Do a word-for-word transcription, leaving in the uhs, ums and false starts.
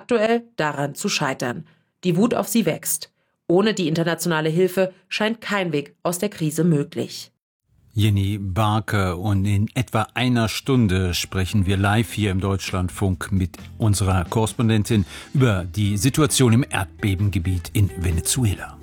aktuell daran zu scheitern. Die Wut auf sie wächst. Ohne die internationale Hilfe scheint kein Weg aus der Krise möglich. Jenny Barke, und in etwa einer Stunde sprechen wir live hier im Deutschlandfunk mit unserer Korrespondentin über die Situation im Erdbebengebiet in Venezuela.